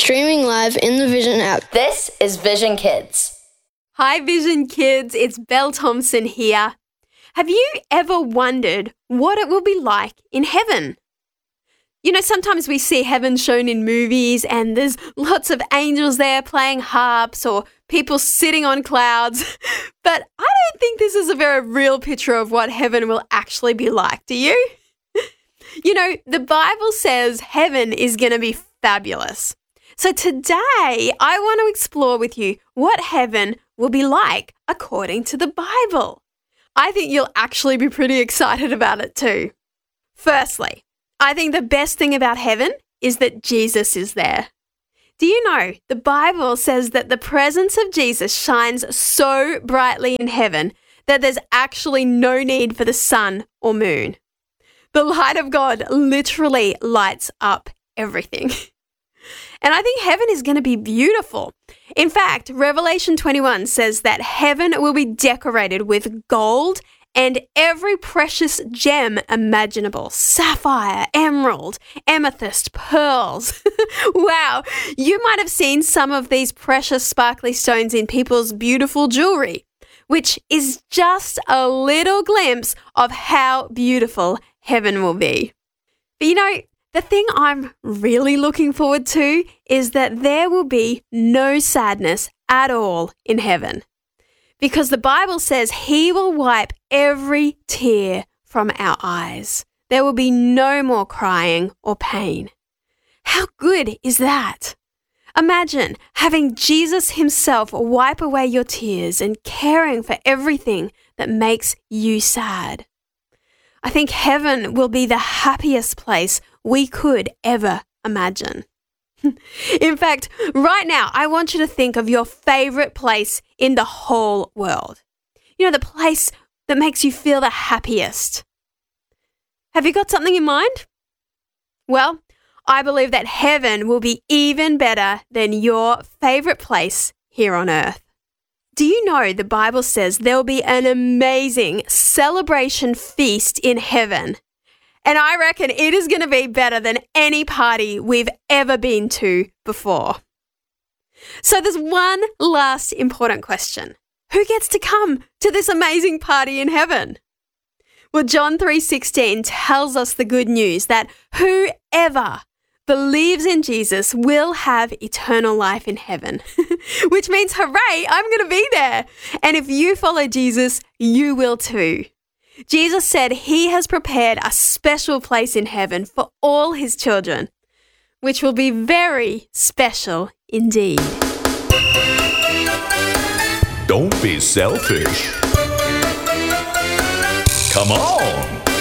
Streaming live in the Vision app. This is Vision Kids. Hi Vision Kids, it's Belle Thompson here. Have you ever wondered what it will be like in heaven? You know, sometimes we see heaven shown in movies and there's lots of angels there playing harps or people sitting on clouds. But I don't think this is a very real picture of what heaven will actually be like, do you? You know, the Bible says heaven is going to be fabulous. So today I want to explore with you what heaven will be like according to the Bible. I think you'll actually be pretty excited about it too. Firstly, I think the best thing about heaven is that Jesus is there. Do you know, the Bible says that the presence of Jesus shines so brightly in heaven that there's actually no need for the sun or moon. The light of God literally lights up everything. And I think heaven is going to be beautiful. In fact, Revelation 21 says that heaven will be decorated with gold and every precious gem imaginable. Sapphire, emerald, amethyst, pearls. Wow, you might have seen some of these precious sparkly stones in people's beautiful jewelry, which is just a little glimpse of how beautiful heaven will be. But you know, the thing I'm really looking forward to is that there will be no sadness at all in heaven. Because the Bible says He will wipe every tear from our eyes. There will be no more crying or pain. How good is that? Imagine having Jesus Himself wipe away your tears and caring for everything that makes you sad. I think heaven will be the happiest place we could ever imagine. In fact, right now, I want you to think of your favorite place in the whole world. You know, the place that makes you feel the happiest. Have you got something in mind? Well, I believe that heaven will be even better than your favorite place here on earth. Do you know the Bible says there will be an amazing celebration feast in heaven? And I reckon it is going to be better than any party we've ever been to before. So there's one last important question. Who gets to come to this amazing party in heaven? Well, John 3:16 tells us the good news that whoever believes in Jesus will have eternal life in heaven, which means, hooray, I'm going to be there. And if you follow Jesus, you will too. Jesus said He has prepared a special place in heaven for all His children, which will be very special indeed. Don't be selfish. Come on.